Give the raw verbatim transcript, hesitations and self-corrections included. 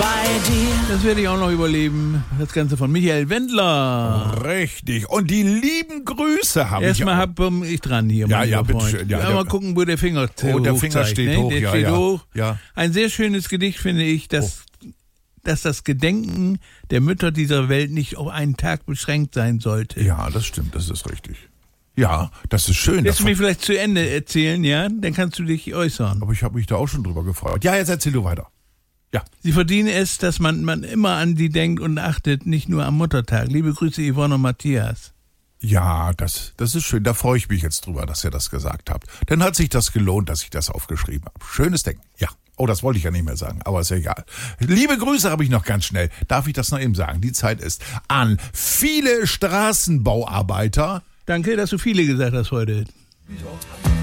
bei dir. Das werde ich auch noch überleben. Das Ganze von Michael Wendler. Richtig. Und die lieben Grüße habe ich Erstmal auch. hab ich dran hier, Ja, mein ja, lieber bitte Freund. schön, ja, Ja, der- mal gucken, wo der Finger Oh, der hoch Finger zeigt, steht ne? hoch, Der ja, steht ja. hoch. Ja. Ein sehr schönes Gedicht, finde ich, dass, dass das Gedenken der Mütter dieser Welt nicht auf einen Tag beschränkt sein sollte. Ja, das stimmt, das ist richtig. Ja, das ist schön. Willst du davon- mir vielleicht zu Ende erzählen, ja? Dann kannst du dich äußern. Aber ich habe mich da auch schon drüber gefreut. Ja, jetzt erzähl du weiter. Ja. Sie verdienen es, dass man, man immer an die denkt und achtet, nicht nur am Muttertag. Liebe Grüße, Yvonne und Matthias. Ja, das, das ist schön. Da freue ich mich jetzt drüber, dass ihr das gesagt habt. Dann hat sich das gelohnt, dass ich das aufgeschrieben habe. Schönes Denken. Ja. Oh, das wollte ich ja nicht mehr sagen, aber ist ja egal. Liebe Grüße habe ich noch ganz schnell. Darf ich das noch eben sagen? Die Zeit ist an viele Straßenbauarbeiter. Danke, dass du viele gesagt hast heute.